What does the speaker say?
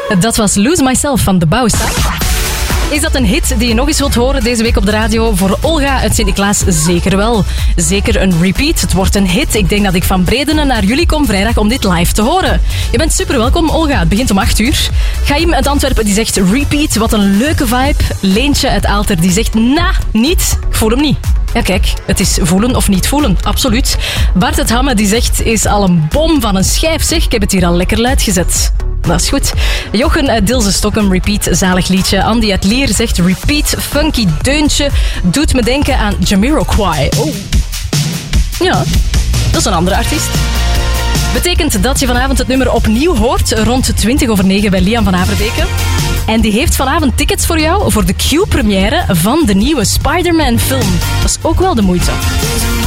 Dat was Lose Myself van de Bouwsta. Is dat een hit die je nog eens wilt horen deze week op de radio? Voor Olga uit Sint-Niklaas zeker wel. Zeker een repeat. Het wordt een hit. Ik denk dat ik van Bredene naar jullie kom vrijdag om dit live te horen. Je bent super welkom, Olga. Het begint om 8:00. Chaim uit Antwerpen die zegt repeat. Wat een leuke vibe. Leentje uit Aalter die zegt niet. Ik voel hem niet. Ja, kijk, het is voelen of niet voelen, absoluut. Bart uit Hamme die zegt, is al een bom van een schijf, zeg. Ik heb het hier al lekker luid gezet. Dat is goed. Jochen uit Dilse Stockholm, repeat, zalig liedje. Andy uit Lier zegt, repeat, funky deuntje. Doet me denken aan Jamiroquai. Oh. Ja, dat is een andere artiest. Betekent dat je vanavond het nummer opnieuw hoort rond 9:20 bij Liam van Averbeeke. En die heeft vanavond tickets voor jou voor de Q-première van de nieuwe Spider-Man film. Dat is ook wel de moeite.